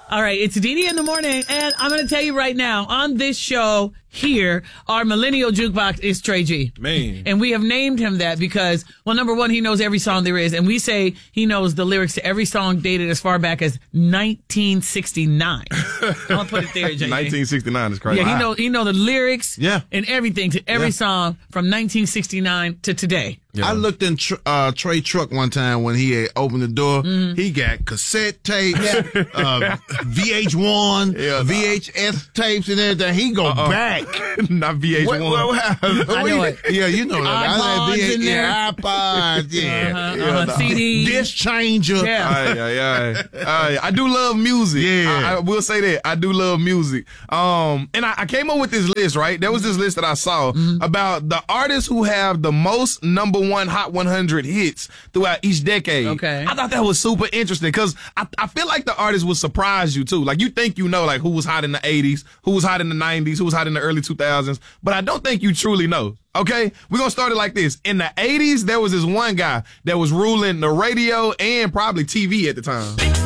All right, it's Dee in the morning, and I'm going to tell you right now, on this show here, our millennial jukebox is Trey G. Man. And we have named him that because, well, number one, he knows every song there is, and we say he knows the lyrics to every song dated as far back as 1969. I'm going to put it there, JJ. 1969 is crazy. Yeah, he know the lyrics Yeah. and everything to every song from 1969 to today. I looked in Trey truck one time when he had opened the door. He got cassette tapes, VH1, VHS tapes and everything. He go back. Not VH1. I know it. Yeah, you know that. iPods in there. iPods, CD. Disc changer. Yeah. I do love music. Yeah. I will say that. I do love music. And I came up with this list, right? There was this list that I saw about the artists who have the most number one Hot 100 hits throughout each decade. Okay. I thought that was super interesting because I feel like the artists will surprise you too. Like you think you know like who was hot in the 80s, who was hot in the 90s, who was hot in the early 2000s, but I don't think you truly know. Okay, we're going to start it like this. In the 80s, there was this one guy that was ruling the radio and probably TV at the time.